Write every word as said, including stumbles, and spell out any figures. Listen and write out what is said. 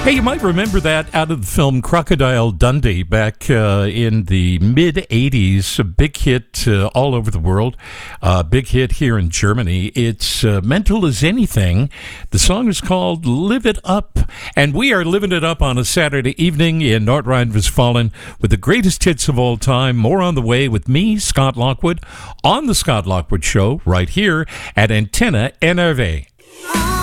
Hey, you might remember that out of the film Crocodile Dundee back uh, in the mid eighties. A big hit uh, all over the world. A uh, big hit here in Germany. It's uh, Mental as Anything. The song is called Live It Up. And we are living it up on a Saturday evening in Nordrhein-Westfalen with the greatest hits of all time. More on the way with me, Scott Lockwood, on The Scott Lockwood Show right here at Antenna N R V.